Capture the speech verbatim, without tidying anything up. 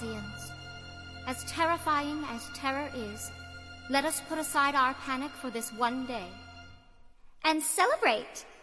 Arcosians. As terrifying as terror is, let us put aside our panic for this one day and celebrate!